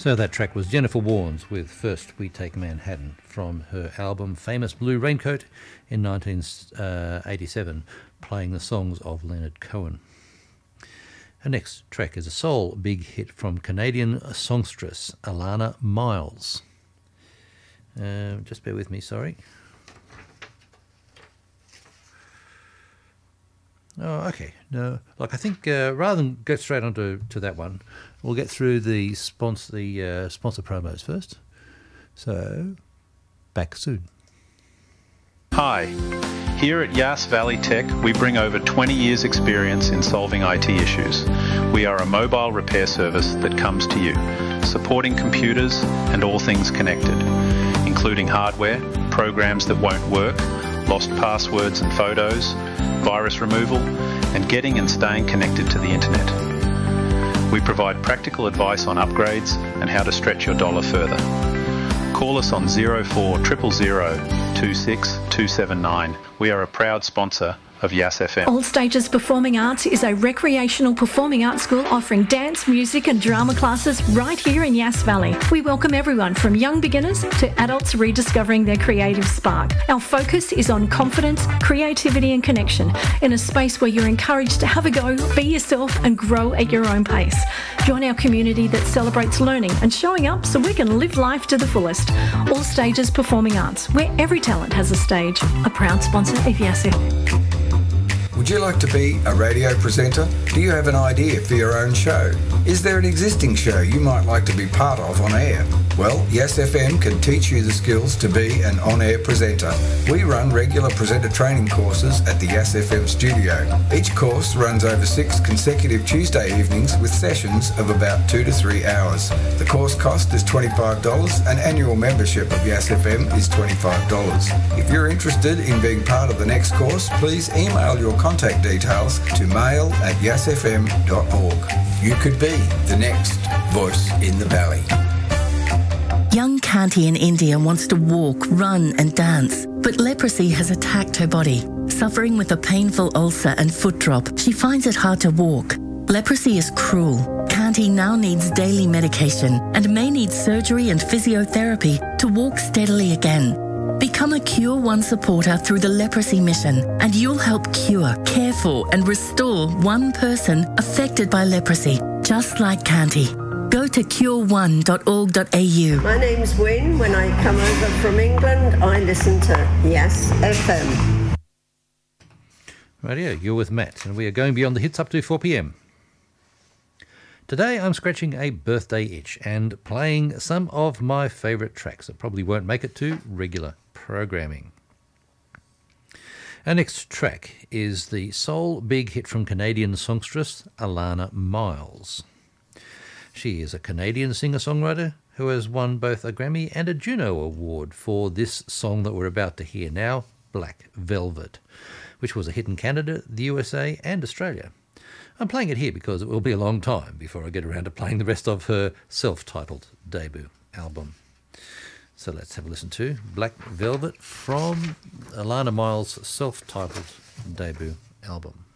So that track was Jennifer Warnes with First We Take Manhattan from her album Famous Blue Raincoat in 1987, playing the songs of Leonard Cohen. Her next track is a soul big hit from Canadian songstress Alannah Myles. Just bear with me, sorry. Oh, okay. No, like I think rather than go straight on to that one, we'll get through the sponsor promos first. So, back soon. Hi. Here at Yass Valley Tech, we bring over 20 years' experience in solving IT issues. We are a mobile repair service that comes to you, supporting computers and all things connected, including hardware, programs that won't work, lost passwords and photos, virus removal, and getting and staying connected to the internet. We provide practical advice on upgrades and how to stretch your dollar further. Call us on 04 000 26 279. We are a proud sponsor of Yass FM. All Stages Performing Arts is a recreational performing arts school offering dance, music and drama classes right here in Yass Valley. We welcome everyone from young beginners to adults rediscovering their creative spark. Our focus is on confidence, creativity and connection in a space where you're encouraged to have a go, be yourself and grow at your own pace. Join our community that celebrates learning and showing up so we can live life to the fullest. All Stages Performing Arts, where every talent has a stage. A proud sponsor of Yass FM. Would you like to be a radio presenter? Do you have an idea for your own show? Is there an existing show you might like to be part of on air? Well, Yass FM can teach you the skills to be an on-air presenter. We run regular presenter training courses at the Yass FM studio. Each course runs over 6 consecutive Tuesday evenings with sessions of about 2 to 3 hours. The course cost is $25 and annual membership of Yass FM is $25. If you're interested in being part of the next course, please email your contact details to mail@yassfm.org. You could be the next voice in the valley. Young Kanti in India wants to walk, run and dance, but leprosy has attacked her body. Suffering with a painful ulcer and foot drop, she finds it hard to walk. Leprosy is cruel. Kanti now needs daily medication and may need surgery and physiotherapy to walk steadily again. Become a Cure One supporter through the Leprosy Mission and you'll help cure, care for and restore one person affected by leprosy, just like Kanti. Go to cure1.org.au. My name's Wynne. When I come over from England, I listen to Yass FM. Radio, you're with Matt, and we are going beyond the hits up to 4 p.m. Today I'm scratching a birthday itch and playing some of my favourite tracks that probably won't make it to regular programming. Our next track is the soul big hit from Canadian songstress Alannah Myles. She is a Canadian singer-songwriter who has won both a Grammy and a Juno Award for this song that we're about to hear now, Black Velvet, which was a hit in Canada, the USA and Australia. I'm playing it here because it will be a long time before I get around to playing the rest of her self-titled debut album. So let's have a listen to Black Velvet from Alannah Myles' self-titled debut album.